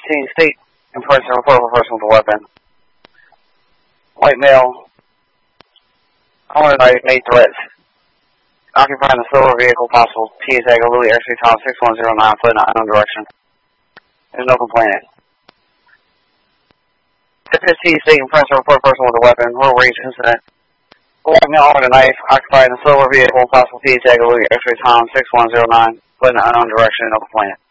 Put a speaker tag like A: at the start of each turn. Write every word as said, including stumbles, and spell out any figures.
A: Washington State in person report for person with a weapon. White male. Owner knife made threats. Occupying the silver vehicle, possible T S A Louis X three Tom six one zero nine, foot in unknown direction. There's no complainant. Washington State in person report person with a weapon. Road rage incident. White male owner knife. Occupying the silver vehicle, possible T S A Louis X three Tom six one zero nine, foot in unknown direction. No complainant.